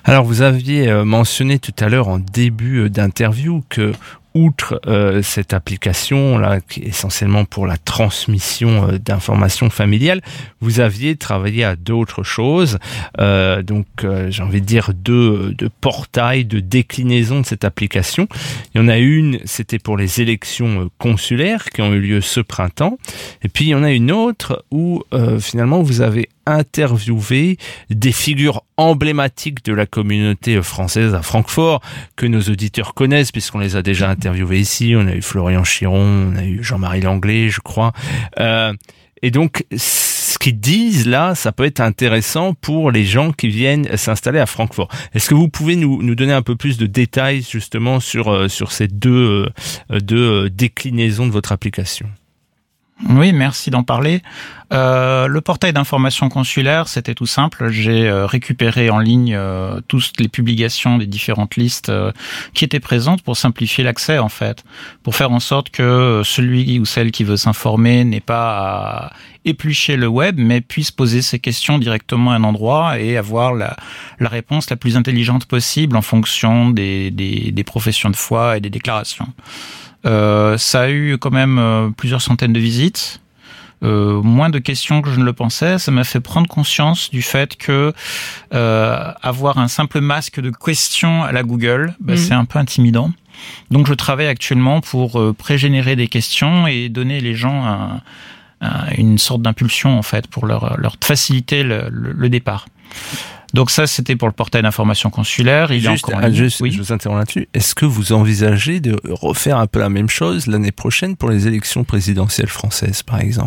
Alors, vous aviez mentionné tout à l'heure en début d'interview que outre cette application là, qui est essentiellement pour la transmission d'informations familiales, vous aviez travaillé à d'autres choses. J'ai envie de dire deux portails, de déclinaisons de cette application. Il y en a une, c'était pour les élections consulaires qui ont eu lieu ce printemps. Et puis il y en a une autre où finalement vous avez interviewé des figures emblématiques de la communauté française à Francfort, que nos auditeurs connaissent puisqu'on les a déjà interviewés ici. On a eu Florian Chiron, on a eu Jean-Marie Langlais, je crois. Et donc, ce qu'ils disent là, ça peut être intéressant pour les gens qui viennent s'installer à Francfort. Est-ce que vous pouvez nous donner un peu plus de détails justement sur ces deux déclinaisons de votre application ? Oui, merci d'en parler. Le portail d'information consulaire, c'était tout simple. J'ai récupéré en ligne toutes les publications des différentes listes qui étaient présentes pour simplifier l'accès, en fait, pour faire en sorte que celui ou celle qui veut s'informer n'ait pas à éplucher le web, mais puisse poser ses questions directement à un endroit et avoir la réponse la plus intelligente possible en fonction des professions de foi et des déclarations. Ça a eu quand même plusieurs centaines de visites, moins de questions que je ne le pensais. Ça m'a fait prendre conscience du fait que avoir un simple masque de questions à la Google, c'est un peu intimidant. Donc je travaille actuellement pour pré-générer des questions et donner les gens une sorte d'impulsion en fait pour leur faciliter le départ. Donc ça, c'était pour le portail d'information consulaire. Oui. Je vous interromps là-dessus. Est-ce que vous envisagez de refaire un peu la même chose l'année prochaine pour les élections présidentielles françaises, par exemple ?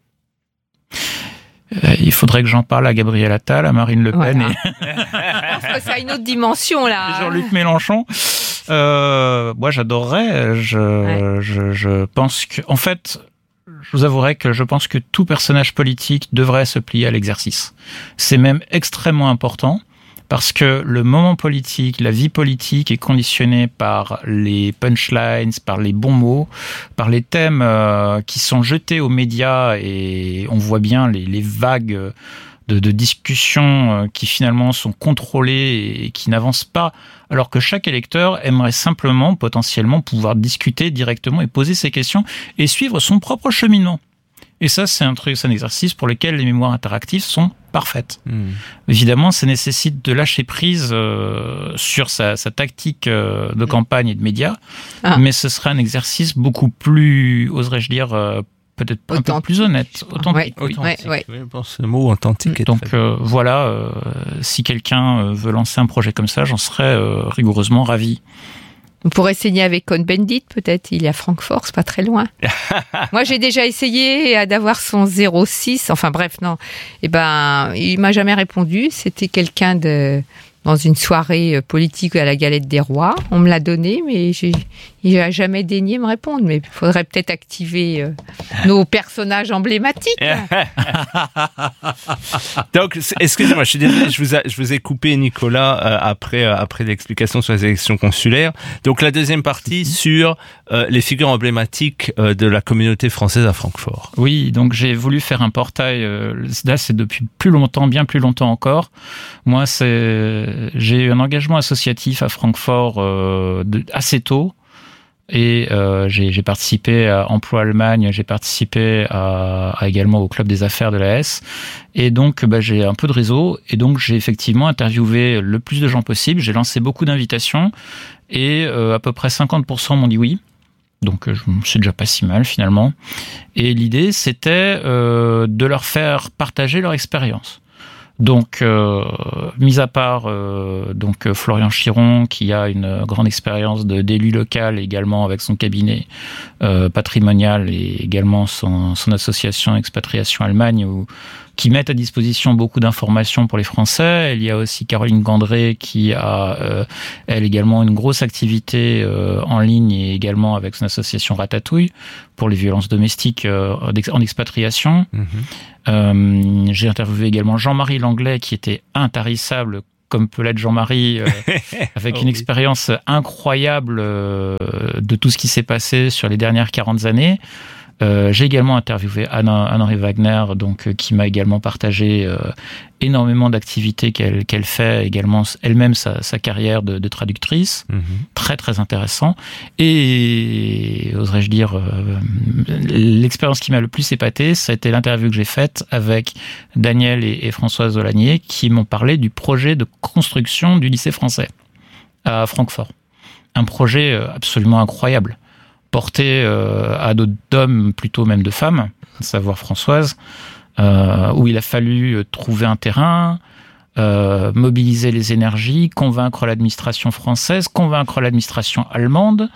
Il faudrait que j'en parle à Gabriel Attal, à Marine Le Pen et ça a une autre dimension là. Jean-Luc Mélenchon. Moi, j'adorerais. Je pense que, en fait, je vous avouerai que je pense que tout personnage politique devrait se plier à l'exercice. C'est même extrêmement important parce que le moment politique, la vie politique est conditionnée par les punchlines, par les bons mots, par les thèmes qui sont jetés aux médias et on voit bien les vagues de discussions qui finalement sont contrôlées et qui n'avancent pas, alors que chaque électeur aimerait simplement, potentiellement, pouvoir discuter directement et poser ses questions et suivre son propre cheminement. Et ça, c'est un exercice pour lequel les mémoires interactives sont parfaites. Évidemment, ça nécessite de lâcher prise sur sa tactique de campagne et de médias, mais ce serait un exercice beaucoup plus, oserais-je dire, peut-être un peu plus honnête, authentique. Oui, je pense que le mot authentique est donc voilà, si quelqu'un veut lancer un projet comme ça, j'en serais rigoureusement ravi. On pourrait essayer avec Cohn-Bendit, peut-être. Il est à Francfort, c'est pas très loin. Moi, j'ai déjà essayé d'avoir son 06. Enfin bref, non. Il m'a jamais répondu. C'était quelqu'un dans une soirée politique à la Galette des Rois. On me l'a donné, mais il n'a jamais daigné me répondre. Mais il faudrait peut-être activer nos personnages emblématiques. Donc, excusez-moi, je suis désolé, je vous ai coupé, Nicolas, après l'explication sur les élections consulaires. Donc, la deuxième partie sur les figures emblématiques de la communauté française à Francfort. Oui, donc j'ai voulu faire un portail. Là, c'est depuis plus longtemps, bien plus longtemps encore. Moi, j'ai eu un engagement associatif à Francfort assez tôt. Et j'ai participé à Emploi Allemagne, j'ai participé également au Club des affaires de la S. Et donc, j'ai un peu de réseau. Et donc, j'ai effectivement interviewé le plus de gens possible. J'ai lancé beaucoup d'invitations. Et à peu près 50% m'ont dit oui. Donc, c'est déjà pas si mal, finalement. Et l'idée, c'était de leur faire partager leur expérience. Donc, mis à part Florian Chiron, qui a une grande expérience d'élu local, également avec son cabinet patrimonial et également son association Expatriation Allemagne, qui mettent à disposition beaucoup d'informations pour les Français. Il y a aussi Caroline Gandré qui a, elle également, une grosse activité en ligne et également avec son association Ratatouille pour les violences domestiques en expatriation. J'ai interviewé également Jean-Marie Langlais qui était intarissable comme peut l'être Jean-Marie, avec une expérience incroyable de tout ce qui s'est passé sur les dernières 40 années. J'ai également interviewé Anne-Henri Wagner, qui m'a également partagé énormément d'activités qu'elle fait, également elle-même sa carrière de traductrice. Très très intéressant. Et oserais-je dire, l'expérience qui m'a le plus épaté, ça a été l'interview que j'ai faite avec Daniel et Françoise Olanier, qui m'ont parlé du projet de construction du lycée français à Francfort. Un projet absolument incroyable, porté à dos d'hommes, plutôt même de femmes, à savoir Françoise, où il a fallu trouver un terrain, mobiliser les énergies, convaincre l'administration française, convaincre l'administration allemande.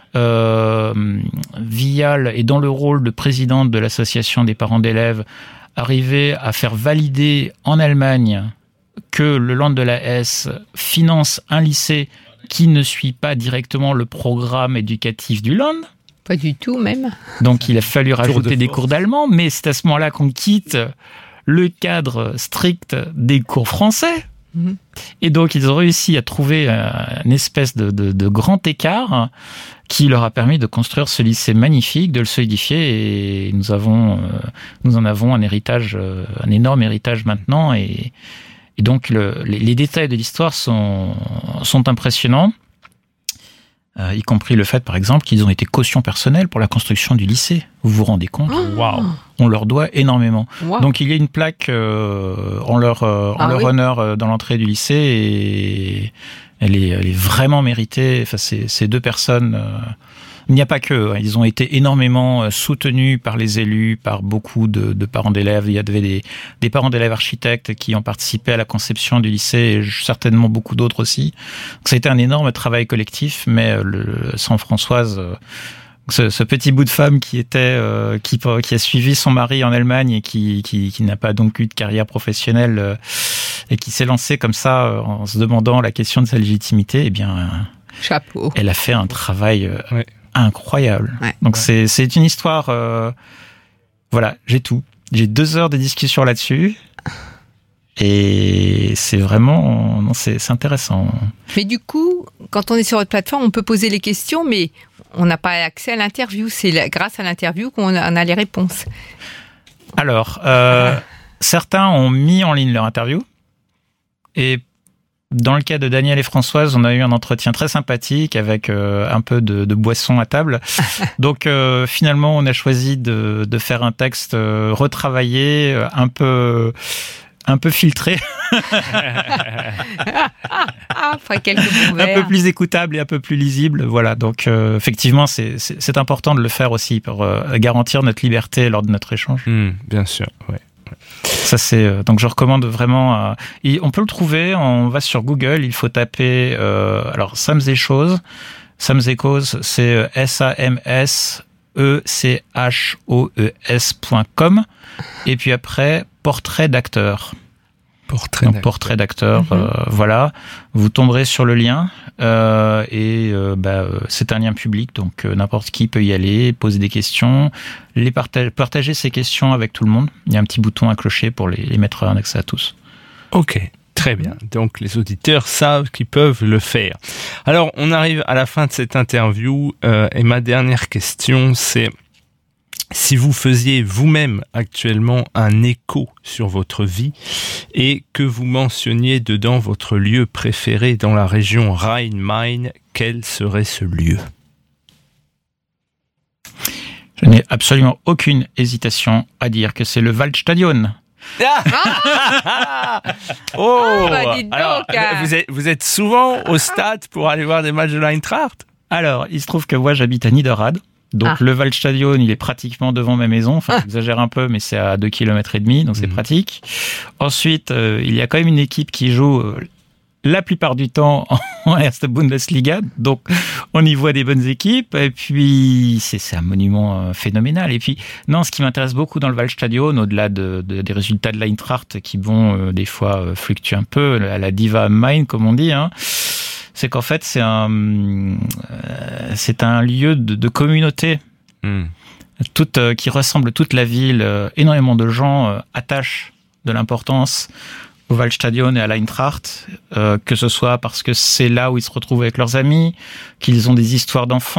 Vial est dans le rôle de présidente de l'association des parents d'élèves, arriver à faire valider en Allemagne que le Land de la Hesse finance un lycée qui ne suit pas directement le programme éducatif du Land. Pas du tout, même. Donc, il a fallu rajouter des cours d'allemand, mais c'est à ce moment-là qu'on quitte le cadre strict des cours français. Et donc, ils ont réussi à trouver une espèce de grand écart qui leur a permis de construire ce lycée magnifique, de le solidifier, et nous en avons un héritage, un énorme héritage maintenant, et donc, les détails de l'histoire sont impressionnants, y compris le fait, par exemple, qu'ils ont été caution personnelle pour la construction du lycée. Vous vous rendez compte ? Waouh ! On leur doit énormément. Wow. Donc, il y a une plaque en leur honneur dans l'entrée du lycée, et elle est vraiment méritée. Enfin, ces deux personnes... Il n'y a pas que, ils ont été énormément soutenus par les élus, par beaucoup de parents d'élèves. Il y avait des parents d'élèves architectes qui ont participé à la conception du lycée, et certainement beaucoup d'autres aussi. Donc, ça a été un énorme travail collectif, mais sans Françoise, ce petit bout de femme qui a suivi son mari en Allemagne et qui n'a pas donc eu de carrière professionnelle et qui s'est lancée comme ça en se demandant la question de sa légitimité, eh bien, chapeau. Elle a fait un travail incroyable. Ouais. Donc c'est une histoire. Voilà, j'ai tout. J'ai 2 heures de discussion là-dessus. Et c'est vraiment... Non, c'est intéressant. Mais du coup, quand on est sur votre plateforme, on peut poser les questions, mais on n'a pas accès à l'interview. C'est grâce à l'interview qu'on a les réponses. Alors, certains ont mis en ligne leur interview. Et dans le cas de Daniel et Françoise, on a eu un entretien très sympathique avec un peu de boisson à table. Donc finalement, on a choisi de faire un texte retravaillé, un peu filtré. Après quelques bons verres. Un peu plus écoutable et un peu plus lisible. Voilà, donc effectivement, c'est important de le faire aussi pour garantir notre liberté lors de notre échange. Bien sûr, ouais. Ça donc je recommande vraiment. On peut le trouver. On va sur Google. Il faut taper alors Sams et Choses. Sams et Causes, c'est SAMSECHOES.com. Et puis après portrait d'acteur. Portrait d'acteur, voilà. Vous tomberez sur le lien c'est un lien public, donc n'importe qui peut y aller, poser des questions, partager ses questions avec tout le monde. Il y a un petit bouton à clocher pour les mettre en accès à tous. Ok, très bien. Donc les auditeurs savent qu'ils peuvent le faire. Alors on arrive à la fin de cette interview et ma dernière question, c'est: si vous faisiez vous-même actuellement un écho sur votre vie et que vous mentionniez dedans votre lieu préféré dans la région Rhein-Main, quel serait ce lieu ? Je n'ai absolument aucune hésitation à dire que c'est le Waldstadion. Alors, vous êtes souvent au stade pour aller voir des matchs de l'Eintracht ? Alors, il se trouve que moi, j'habite à Niederrad. Donc le Waldstadion, il est pratiquement devant ma maison. Enfin, j'exagère un peu, mais c'est à 2,5 km, donc c'est pratique. Ensuite, il y a quand même une équipe qui joue la plupart du temps en Erste Bundesliga, donc on y voit des bonnes équipes. Et puis c'est un monument phénoménal. Et puis non, ce qui m'intéresse beaucoup dans le Waldstadion, au-delà des résultats de l'Eintracht qui vont des fois fluctuer un peu, à la Diva Main comme on dit, c'est qu'en fait, c'est un lieu de communauté qui ressemble toute la ville. Énormément de gens attachent de l'importance au Waldstadion et à l'Eintracht, que ce soit parce que c'est là où ils se retrouvent avec leurs amis, qu'ils ont des histoires d'enfants,